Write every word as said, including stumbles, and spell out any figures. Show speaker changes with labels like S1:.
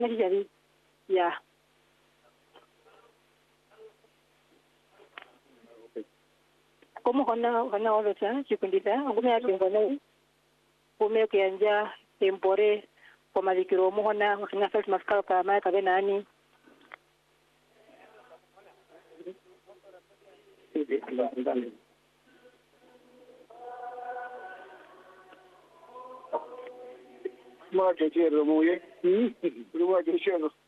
S1: Nasi jadi. Ya. Como hona hona olo sana chikundita. Ngume ati ngona. Ngume kianja tempore. Kwa likiro mo hona ngina felt maskara kama kabe nani.
S2: Ma che c'era mo ye? Hmm? Ruwa che c'era.